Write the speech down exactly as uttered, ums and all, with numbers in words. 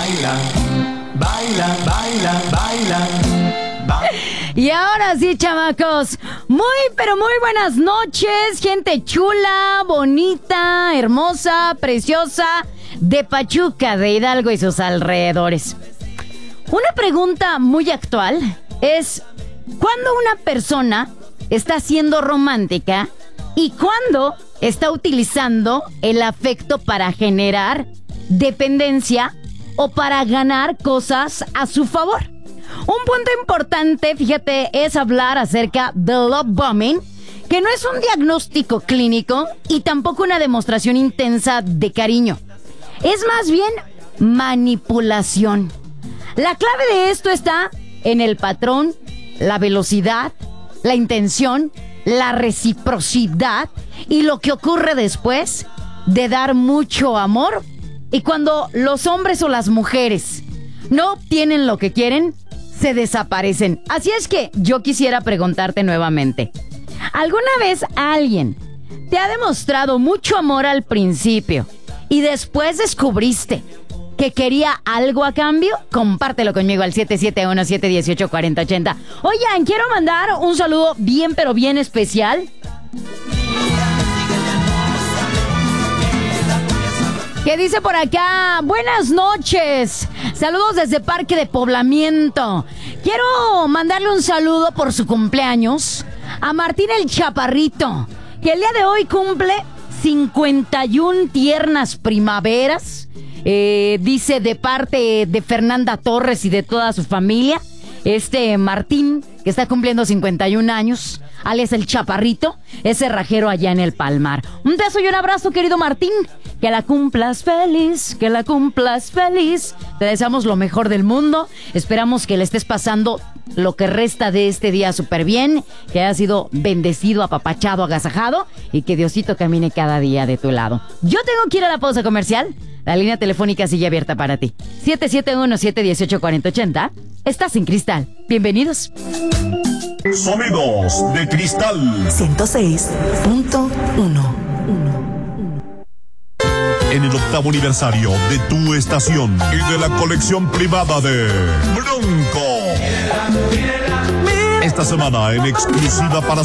baila, baila, baila, baila. Y ahora sí, chamacos, muy pero muy buenas noches, gente chula, bonita, hermosa, preciosa, de Pachuca, de Hidalgo y sus alrededores. Una pregunta muy actual es, ¿cuándo una persona está siendo romántica y cuándo está utilizando el afecto para generar dependencia o para ganar cosas a su favor? Un punto importante, fíjate, es hablar acerca de love bombing, que no es un diagnóstico clínico y tampoco una demostración intensa de cariño. Es más bien manipulación. La clave de esto está en el patrón, la velocidad, la intención, la reciprocidad y lo que ocurre después de dar mucho amor. Y cuando los hombres o las mujeres no obtienen lo que quieren, se desaparecen. Así es que yo quisiera preguntarte nuevamente, ¿alguna vez alguien te ha demostrado mucho amor al principio y después descubriste que quería algo a cambio? Compártelo conmigo al siete siete uno, siete uno ocho, cuatro cero ocho cero. Oigan, quiero mandar un saludo bien pero bien especial que dice por acá: buenas noches, saludos desde Parque de Poblamiento. Quiero mandarle un saludo por su cumpleaños a Martín el Chaparrito, que el día de hoy cumple cincuenta y una tiernas primaveras. Eh, dice de parte de Fernanda Torres y de toda su familia. Este Martín, que está cumpliendo cincuenta y un años, alias el Chaparrito, es cerrajero allá en el Palmar. Un beso y un abrazo, querido Martín. Que la cumplas feliz, que la cumplas feliz. Te deseamos lo mejor del mundo. Esperamos que le estés pasando lo que resta de este día súper bien, que haya sido bendecido, apapachado, agasajado y que Diosito camine cada día de tu lado. Yo tengo que ir a la pausa comercial. La línea telefónica sigue abierta para ti. siete siete uno, siete uno ocho, cuatro cero ocho cero. Estás en Cristal. Bienvenidos. Sonidos de Cristal ciento seis punto uno. En el octavo aniversario de tu estación y de la colección privada de Bronco. Esta semana en exclusiva para